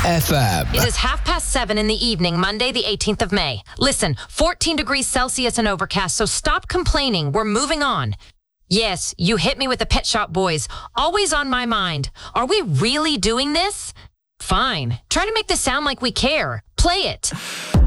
FM. It is 7:30 in the evening, Monday, the 18th of May. Listen, 14 degrees Celsius and overcast, so stop complaining. We're moving on. Yes, you hit me with the Pet Shop Boys. Always on my mind. Are we really doing this? Fine. Try to make this sound like we care. Play it.